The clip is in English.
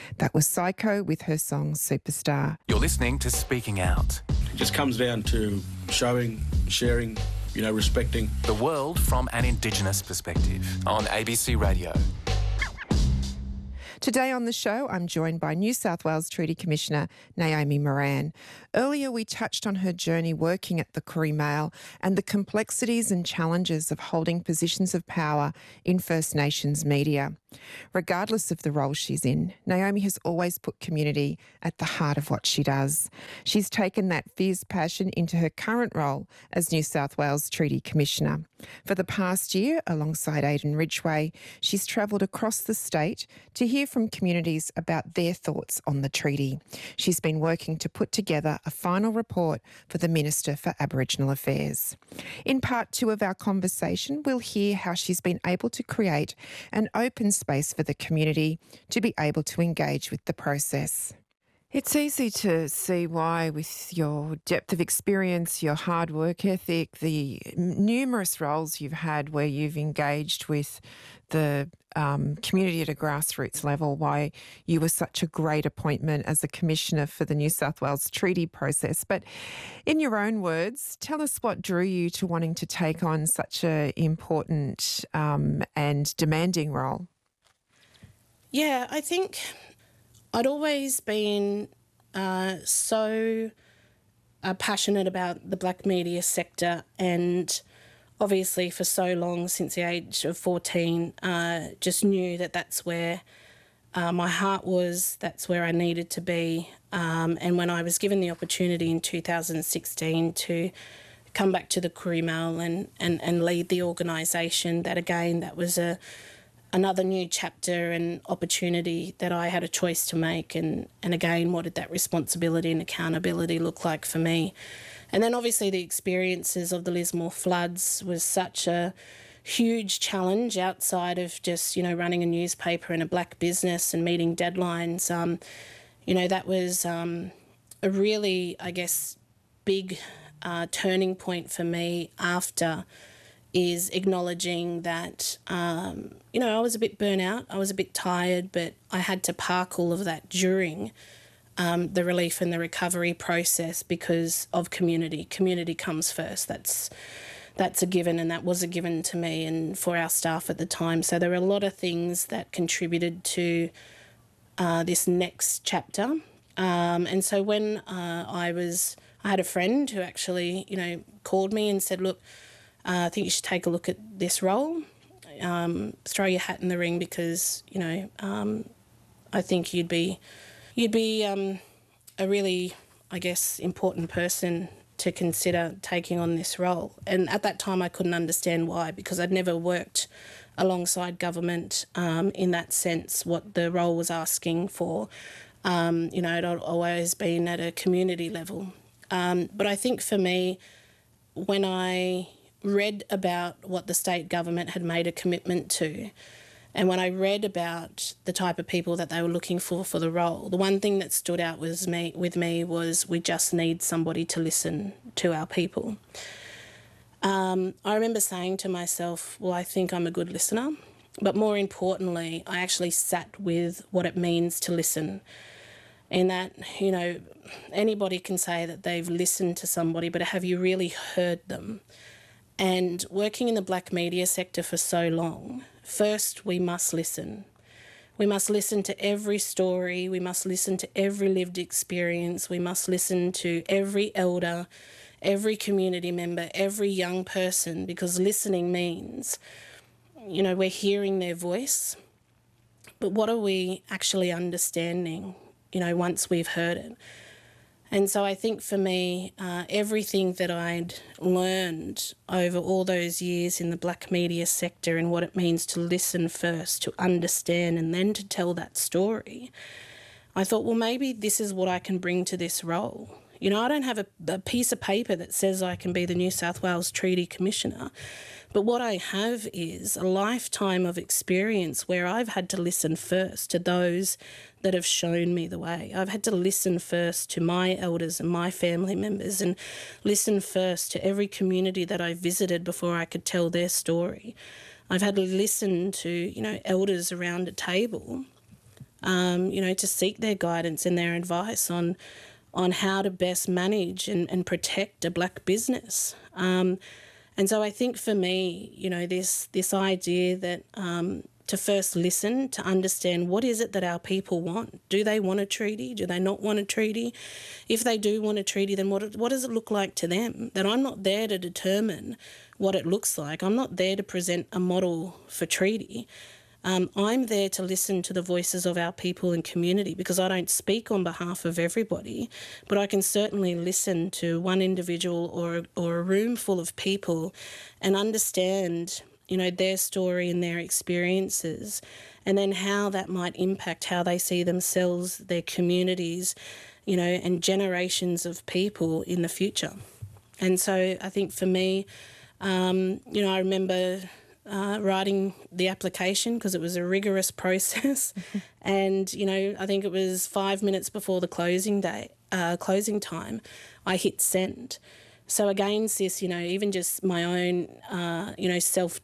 That was Psycho with her song Superstar. You're listening to Speaking Out. It just comes down to showing, sharing, respecting. The world from an Indigenous perspective on ABC Radio. Today on the show, I'm joined by New South Wales Treaty Commissioner Naomi Moran. Earlier, we touched on her journey working at the Koori Mail and the complexities and challenges of holding positions of power in First Nations media. Regardless of the role she's in, Naomi has always put community at the heart of what she does. She's taken that fierce passion into her current role as New South Wales Treaty Commissioner. For the past year, alongside Aidan Ridgway, she's travelled across the state to hear from communities about their thoughts on the treaty. She's been working to put together a final report for the Minister for Aboriginal Affairs. In part 2 of our conversation, we'll hear how she's been able to create an open space for the community to be able to engage with the process. It's easy to see why, with your depth of experience, your hard work ethic, the numerous roles you've had where you've engaged with the community at a grassroots level, why you were such a great appointment as a commissioner for the New South Wales treaty process. But in your own words, tell us what drew you to wanting to take on such an important and demanding role. Yeah, I think I'd always been so passionate about the black media sector, and obviously for so long, since the age of 14, just knew that that's where my heart was, that's where I needed to be. And when I was given the opportunity in 2016 to come back to the Koori Mail and lead the organisation, that was another new chapter and opportunity that I had a choice to make, and again, what did that responsibility and accountability look like for me? And then obviously the experiences of the Lismore floods was such a huge challenge outside of just, running a newspaper and a black business and meeting deadlines. That was a really, big turning point for me after is acknowledging that, I was a bit burnt out, I was a bit tired, but I had to park all of that during the relief and the recovery process because of community. Community comes first. That's a given, and that was a given to me and for our staff at the time. So there were a lot of things that contributed to this next chapter. And so when I had a friend who actually, called me and said, look, I think you should take a look at this role, throw your hat in the ring because, I think you'd be a really, important person to consider taking on this role. And at that time I couldn't understand why, because I'd never worked alongside government in that sense, what the role was asking for. I'd always been at a community level. But I think for me, when I read about what the state government had made a commitment to, and when I read about the type of people that they were looking for the role, the one thing that stood out with me was we just need somebody to listen to our people. I remember saying to myself, well, I think I'm a good listener, but more importantly, I actually sat with what it means to listen. In that, anybody can say that they've listened to somebody, but have you really heard them? And working in the black media sector for so long, first we must listen. We must listen to every story. We must listen to every lived experience. We must listen to every elder, every community member, every young person, because listening means, we're hearing their voice, but what are we actually understanding, once we've heard it? And so I think for me, everything that I'd learned over all those years in the black media sector and what it means to listen first, to understand, and then to tell that story, I thought, well, maybe this is what I can bring to this role. I don't have a piece of paper that says I can be the New South Wales Treaty Commissioner, but what I have is a lifetime of experience where I've had to listen first to those that have shown me the way. I've had to listen first to my elders and my family members, and listen first to every community that I visited before I could tell their story. I've had to listen to, elders around a table to seek their guidance and their advice on how to best manage and protect a black business. And so I think for me, this idea that to first listen, to understand what is it that our people want. Do they want a treaty? Do they not want a treaty? If they do want a treaty, then what does it look like to them? That I'm not there to determine what it looks like. I'm not there to present a model for treaty. I'm there to listen to the voices of our people and community, because I don't speak on behalf of everybody, but I can certainly listen to one individual or a room full of people and understand, their story and their experiences, and then how that might impact how they see themselves, their communities, and generations of people in the future. And so I think for me, I remember writing the application, because it was a rigorous process. And, I think it was 5 minutes before the closing time, I hit send. So again, sis, even just my own, self